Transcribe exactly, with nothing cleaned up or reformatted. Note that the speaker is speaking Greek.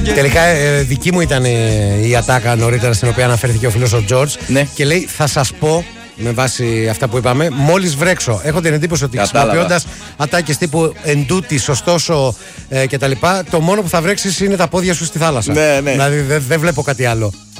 Τελικά ε, δική μου ήταν ε, η ατάκα νωρίτερα στην οποία αναφέρθηκε ο φίλος ο Τζορτζ. Ναι. Και λέει θα σας πω με βάση αυτά που είπαμε, μόλις βρέξω. Έχω την εντύπωση ότι χρησιμοποιώντας ατάκες τύπου εντούτοις, ωστόσο ε, κτλ. Το μόνο που θα βρέξεις είναι τα πόδια σου στη θάλασσα. Ναι, ναι. Δηλαδή δεν δε βλέπω κάτι άλλο.